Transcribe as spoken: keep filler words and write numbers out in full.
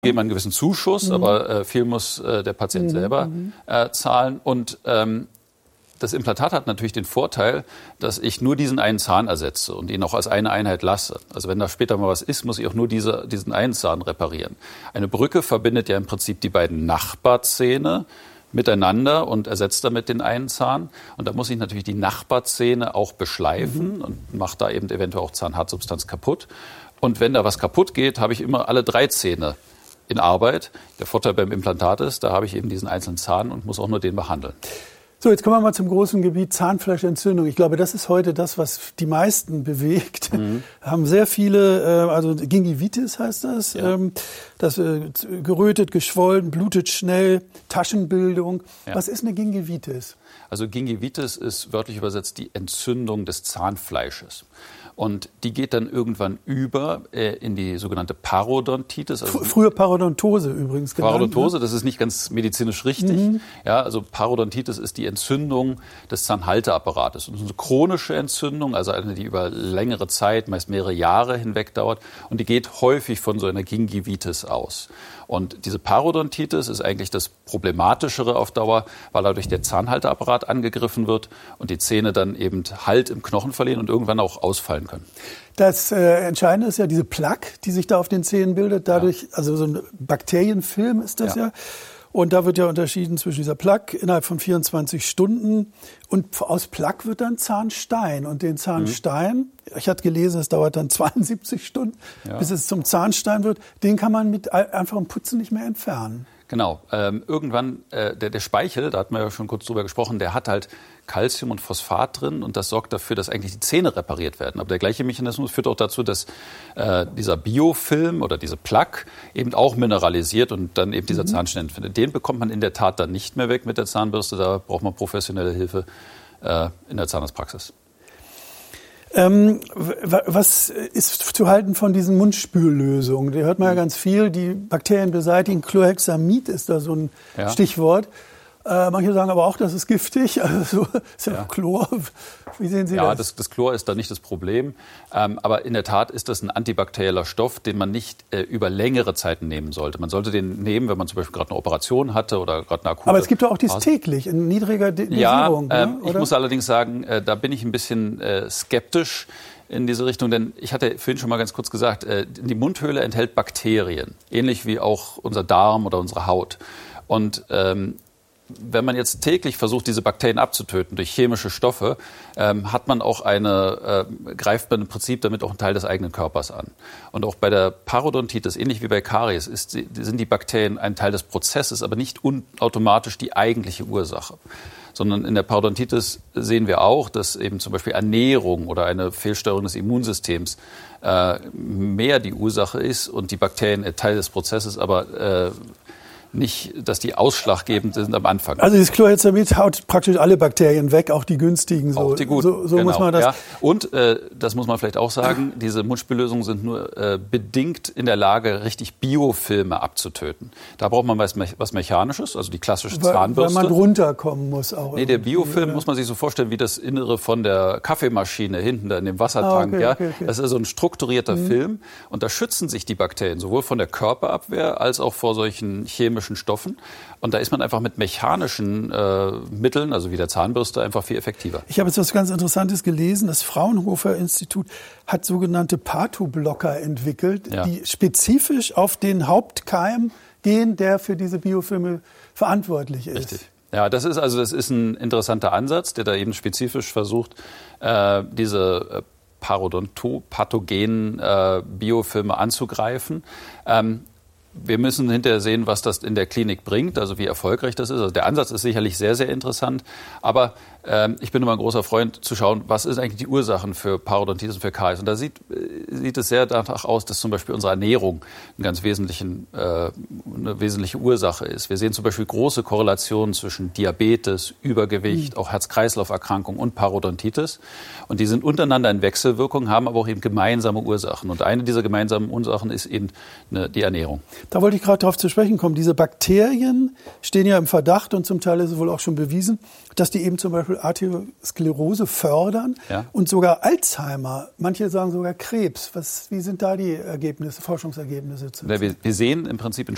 geben einen gewissen Zuschuss, mhm. aber äh, viel muss äh, der Patient mhm. selber äh, zahlen. Und ähm, das Implantat hat natürlich den Vorteil, dass ich nur diesen einen Zahn ersetze und ihn auch als eine Einheit lasse. Also wenn da später mal was ist, muss ich auch nur diese, diesen einen Zahn reparieren. Eine Brücke verbindet ja im Prinzip die beiden Nachbarzähne miteinander und ersetzt damit den einen Zahn. Und da muss ich natürlich die Nachbarzähne auch beschleifen mhm. und mache da eben eventuell auch Zahnhartsubstanz kaputt. Und wenn da was kaputt geht, habe ich immer alle drei Zähne in Arbeit. Der Vorteil beim Implantat ist, da habe ich eben diesen einzelnen Zahn und muss auch nur den behandeln. So, jetzt kommen wir mal zum großen Gebiet Zahnfleischentzündung. Ich glaube, das ist heute das, was die meisten bewegt. Mhm. Haben sehr viele, also Gingivitis heißt das, ja. das gerötet, geschwollen, blutet schnell, Taschenbildung. Ja. Was ist eine Gingivitis? Also Gingivitis ist wörtlich übersetzt die Entzündung des Zahnfleisches. Und die geht dann irgendwann über äh, in die sogenannte Parodontitis. Also früher Parodontose übrigens genannt. Parodontose, das ist nicht ganz medizinisch richtig. Mhm. Ja, also Parodontitis ist die Entzündung des Zahnhalteapparates. Und das ist eine chronische Entzündung, also eine, die über längere Zeit, meist mehrere Jahre hinweg dauert. Und die geht häufig von so einer Gingivitis aus. Und diese Parodontitis ist eigentlich das Problematischere auf Dauer, weil dadurch der Zahnhalteapparat angegriffen wird und die Zähne dann eben Halt im Knochen verlieren und irgendwann auch ausfallen können. Das äh, Entscheidende ist ja diese Plaque, die sich da auf den Zähnen bildet. Dadurch, ja. also so ein Bakterienfilm ist das ja. ja. Und da wird ja unterschieden zwischen dieser Plaque innerhalb von vierundzwanzig Stunden und aus Plaque wird dann Zahnstein. Und den Zahnstein, mhm. ich hatte gelesen, es dauert dann zweiundsiebzig Stunden, ja. bis es zum Zahnstein wird. Den kann man mit einfachem Putzen nicht mehr entfernen. Genau. Ähm, irgendwann, äh, der, der Speichel, da hatten wir ja schon kurz drüber gesprochen, der hat halt Calcium und Phosphat drin und das sorgt dafür, dass eigentlich die Zähne repariert werden. Aber der gleiche Mechanismus führt auch dazu, dass äh, dieser Biofilm oder diese Plaque eben auch mineralisiert und dann eben dieser mhm. Zahnstein findet. Den bekommt man in der Tat dann nicht mehr weg mit der Zahnbürste. Da braucht man professionelle Hilfe äh, in der Zahnarztpraxis. Ähm, was ist zu halten von diesen Mundspüllösungen? Da hört man ja ganz viel, die Bakterien beseitigen. Chlorhexamid ist da so ein ja. Stichwort. Äh, manche sagen aber auch, das ist giftig. Also ist ja, ja. Chlor. Wie sehen Sie ja, das? Ja, das, das Chlor ist da nicht das Problem. Ähm, aber in der Tat ist das ein antibakterieller Stoff, den man nicht äh, über längere Zeiten nehmen sollte. Man sollte den nehmen, wenn man zum Beispiel gerade eine Operation hatte oder gerade eine akute... Aber es gibt doch auch dies täglich in niedriger Dosierung. Ja, äh, ne? ich muss allerdings sagen, äh, da bin ich ein bisschen äh, skeptisch in diese Richtung, denn ich hatte vorhin schon mal ganz kurz gesagt, äh, die Mundhöhle enthält Bakterien, ähnlich wie auch unser Darm oder unsere Haut. Und ähm, wenn man jetzt täglich versucht, diese Bakterien abzutöten durch chemische Stoffe, ähm, hat man auch eine, äh, greift man im Prinzip damit auch einen Teil des eigenen Körpers an. Und auch bei der Parodontitis, ähnlich wie bei Karies, ist, sind die Bakterien ein Teil des Prozesses, aber nicht automatisch die eigentliche Ursache. Sondern in der Parodontitis sehen wir auch, dass eben zum Beispiel Ernährung oder eine Fehlsteuerung des Immunsystems äh, mehr die Ursache ist und die Bakterien Teil des Prozesses, aber äh, nicht, dass die ausschlaggebend sind am Anfang. Also dieses Chlorhexamid haut praktisch alle Bakterien weg, auch die günstigen. So, auch die guten, so, so genau. muss man das. Ja. Und äh, das muss man vielleicht auch sagen, diese Mundspüllösungen sind nur äh, bedingt in der Lage, richtig Biofilme abzutöten. Da braucht man was, was Mechanisches, also die klassische weil, Zahnbürste. Weil man runterkommen muss auch. Nee, der Biofilm oder? Muss man sich so vorstellen wie das Innere von der Kaffeemaschine hinten da in dem Wassertank. Ah, okay, ja? okay, okay. Das ist so ein strukturierter mhm. Film und da schützen sich die Bakterien sowohl von der Körperabwehr als auch vor solchen chemischen Stoffen. Und da ist man einfach mit mechanischen äh, Mitteln, also wie der Zahnbürste, einfach viel effektiver. Ich habe jetzt was ganz Interessantes gelesen. Das Fraunhofer Institut hat sogenannte Pathoblocker entwickelt, ja. die spezifisch auf den Hauptkeim gehen, der für diese Biofilme verantwortlich ist. Richtig. Ja, das ist also das ist ein interessanter Ansatz, der da eben spezifisch versucht, äh, diese äh, parodontopathogenen äh, Biofilme anzugreifen. Ähm, Wir müssen hinterher sehen, was das in der Klinik bringt, also wie erfolgreich das ist. Also der Ansatz ist sicherlich sehr, sehr interessant. Aber ähm, ich bin immer ein großer Freund zu schauen, was ist eigentlich die Ursachen für Parodontitis und für Karies. Und da sieht, äh, sieht es sehr danach aus, dass zum Beispiel unsere Ernährung eine ganz wesentlichen, äh, eine wesentliche Ursache ist. Wir sehen zum Beispiel große Korrelationen zwischen Diabetes, Übergewicht, mhm. auch Herz-Kreislauf-Erkrankungen und Parodontitis. Und die sind untereinander in Wechselwirkung, haben aber auch eben gemeinsame Ursachen. Und eine dieser gemeinsamen Ursachen ist eben eine, die Ernährung. Da wollte ich gerade darauf zu sprechen kommen. Diese Bakterien stehen ja im Verdacht und zum Teil ist es wohl auch schon bewiesen, dass die eben zum Beispiel Arteriosklerose fördern ja. und sogar Alzheimer. Manche sagen sogar Krebs. Was, wie sind da die Ergebnisse, Forschungsergebnisse? Ja, wir, wir sehen im Prinzip in